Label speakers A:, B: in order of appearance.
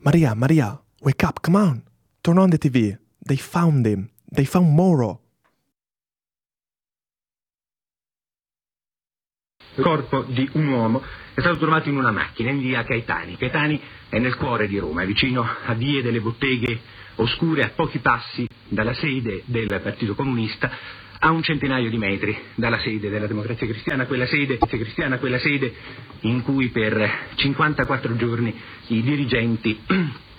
A: Maria, wake up, come on. Turn on the TV. They found him. They found Moro.
B: Il corpo di un uomo è stato trovato in una macchina in via Caetani. Caetani è nel cuore di Roma, è vicino a vie delle botteghe oscure, a pochi passi dalla sede del Partito Comunista, a un centinaio di metri dalla sede della Democrazia Cristiana, quella sede in cui per 54 giorni i dirigenti